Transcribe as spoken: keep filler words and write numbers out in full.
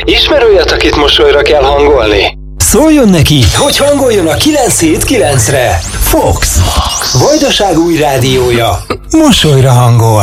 Ismer olyat, akit mosolyra kell hangolni? Szóljon neki, hogy hangoljon a kilenc hét kilencre. Fox. Vajdaság új rádiója. Mosolyra hangol.